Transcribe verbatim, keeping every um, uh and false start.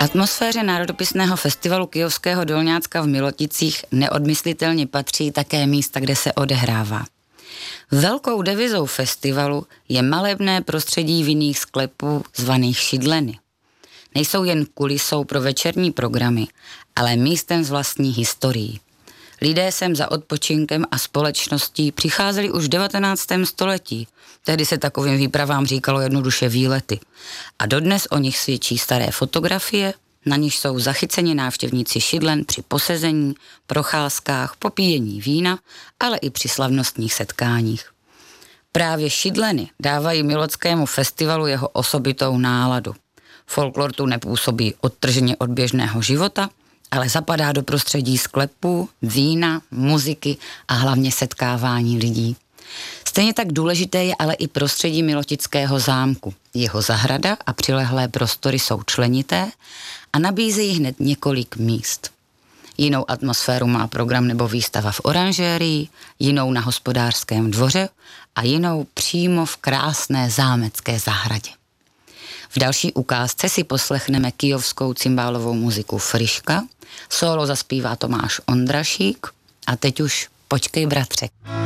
Atmosféře národopisného festivalu Kyjovského Dolňácka v Miloticích neodmyslitelně patří také místa, kde se odehrává. Velkou devizou festivalu je malebné prostředí vinných sklepů zvaných šidleny. Nejsou jen kulisou pro večerní programy, ale místem s vlastní historií. Lidé sem za odpočinkem a společností přicházeli už v devatenáctém století. Tehdy se takovým výpravám říkalo jednoduše výlety. A dodnes o nich svědčí staré fotografie, na níž jsou zachyceni návštěvníci šidlen při posezení, procházkách, popíjení vína, ale i při slavnostních setkáních. Právě šidleny dávají milockému festivalu jeho osobitou náladu. Folklor tu nepůsobí odtrženě od běžného života, ale zapadá do prostředí sklepů, vína, muziky a hlavně setkávání lidí. Stejně tak důležité je ale i prostředí Milotického zámku. Jeho zahrada a přilehlé prostory jsou členité a nabízejí hned několik míst. Jinou atmosféru má program nebo výstava v oranžérii, jinou na hospodářském dvoře a jinou přímo v krásné zámecké zahradě. V další ukázce si poslechneme kyjovskou cymbálovou muziku Friška, sólo zaspívá Tomáš Ondrašík a teď už Počkej bratře.